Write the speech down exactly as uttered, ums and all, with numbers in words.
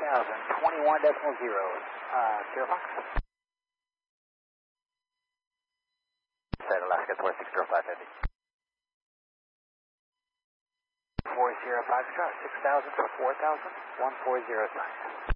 thousand, twenty-one decimal zero. Uh, Sierra Fox. Set Alaska four six zero five fifty. four zero five, six thousand for four thousand, one four zero sign.